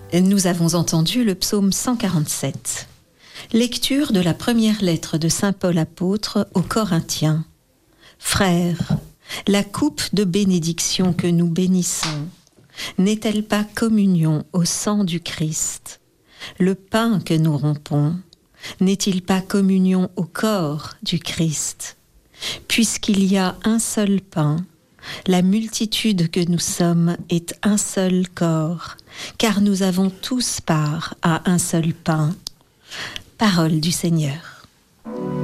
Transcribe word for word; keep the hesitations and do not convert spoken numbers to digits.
Nous avons entendu le psaume cent quarante-sept. Lecture de la première lettre de saint Paul apôtre aux Corinthiens. Frères, la coupe de bénédiction que nous bénissons n'est-elle pas communion au sang du Christ? Le pain que nous rompons n'est-il pas communion au corps du Christ? Puisqu'il y a un seul pain, la multitude que nous sommes est un seul corps, car nous avons tous part à un seul pain. Parole du Seigneur.